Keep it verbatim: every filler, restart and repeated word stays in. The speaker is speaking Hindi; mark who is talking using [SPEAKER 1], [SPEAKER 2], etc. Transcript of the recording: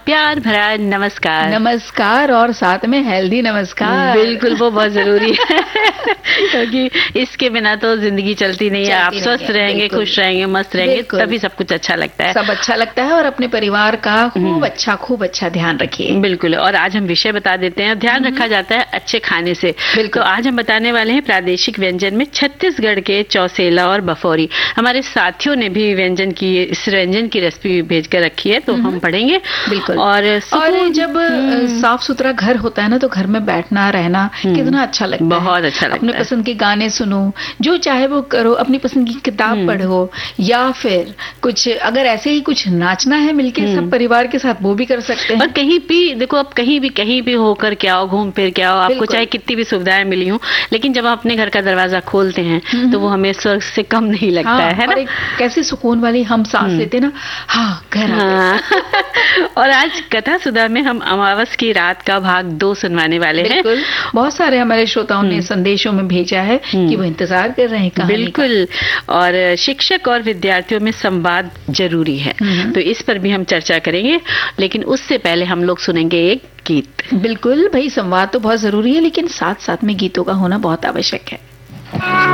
[SPEAKER 1] प्यार भरा नमस्कार।
[SPEAKER 2] नमस्कार और साथ में हेल्दी नमस्कार।
[SPEAKER 1] बिल्कुल, वो बहुत जरूरी है क्योंकि इसके बिना तो जिंदगी चलती नहीं है। आप स्वस्थ रहेंगे, खुश रहेंगे, मस्त रहेंगे, तभी सब कुछ अच्छा लगता है।
[SPEAKER 2] सब अच्छा लगता है और अपने परिवार का खूब अच्छा खूब अच्छा ध्यान रखिए।
[SPEAKER 1] बिल्कुल। और आज हम विषय बता देते हैं। ध्यान रखा जाता है अच्छे खाने से। तो आज हम बताने वाले हैं प्रादेशिक व्यंजन में छत्तीसगढ़ के चौसेला और बफौरी। हमारे साथियों ने भी व्यंजन की इस व्यंजन की रेसिपी भेज कर रखी है, तो हम पढ़ेंगे।
[SPEAKER 2] बिल्कुल।
[SPEAKER 1] और,
[SPEAKER 2] और जब साफ सुथरा घर होता है ना, तो घर में बैठना रहना कितना अच्छा लगता है।
[SPEAKER 1] बहुत अच्छा लगता है।
[SPEAKER 2] अपने पसंद के गाने सुनो, जो चाहे वो करो, अपनी पसंद की किताब पढ़ो, या फिर कुछ अगर ऐसे ही कुछ नाचना है मिलके सब परिवार के साथ, वो भी कर सकते हैं।
[SPEAKER 1] और कहीं भी देखो, आप कहीं भी कहीं भी होकर के आओ, घूम फिर के आओ, आपको चाहे कितनी भी सुविधाएं मिली हो, लेकिन जब आप अपने घर का दरवाजा खोलते हैं तो वो हमें स्वर्ग से कम नहीं लगता
[SPEAKER 2] हाँ,
[SPEAKER 1] है ना।
[SPEAKER 2] और एक कैसी सुकून वाली हम सांस लेते ना, हाँ घर हाँ।
[SPEAKER 1] और आज कथा सुधा में हम अमावस की रात का भाग दो सुनवाने वाले हैं।
[SPEAKER 2] बहुत सारे हमारे श्रोताओं ने संदेशों में भेजा है कि वो इंतजार कर रहे हैं कहानी।
[SPEAKER 1] बिल्कुल। और शिक्षक और विद्यार्थियों में संवाद जरूरी है, तो इस पर भी हम चर्चा करेंगे, लेकिन उससे पहले हम लोग सुनेंगे एक गीत।
[SPEAKER 2] बिल्कुल भाई, संवाद तो बहुत जरूरी है, लेकिन साथ साथ में गीतों का होना बहुत आवश्यक है।